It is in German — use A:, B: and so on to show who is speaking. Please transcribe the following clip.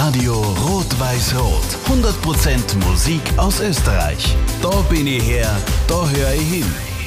A: Radio Rot-Weiß-Rot. 100% Musik aus Österreich. Da bin ich her, da höre ich hin.